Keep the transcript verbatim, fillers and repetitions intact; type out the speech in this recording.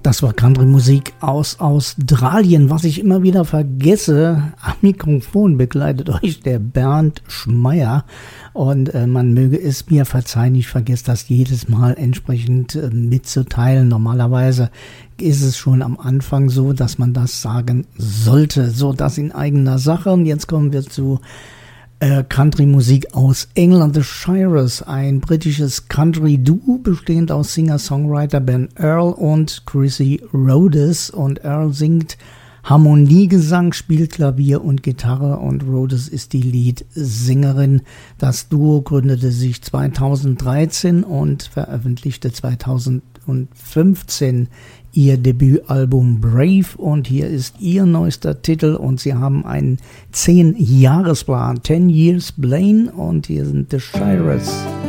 Das war Country-Musik aus Australien. Was ich immer wieder vergesse, am Mikrofon begleitet euch der Bernd Schmeier. Und äh, man möge es mir verzeihen, ich vergesse das jedes Mal entsprechend äh, mitzuteilen. Normalerweise ist es schon am Anfang so, dass man das sagen sollte. So, das in eigener Sache. Und jetzt kommen wir zu Äh, Country-Musik aus England. The Shirers, ein britisches Country-Duo, bestehend aus Singer-Songwriter Ben Earl und Chrissy Rhodes. Und Earl singt Harmoniegesang, spielt Klavier und Gitarre und Rhodes ist die Leadsängerin. Das Duo gründete sich zweitausenddreizehn und veröffentlichte zweitausendfünfzehn ihr Debütalbum Brave und hier ist ihr neuester Titel und sie haben einen zehn-Jahres-Plan, ten Years Blaine und hier sind The Shirers.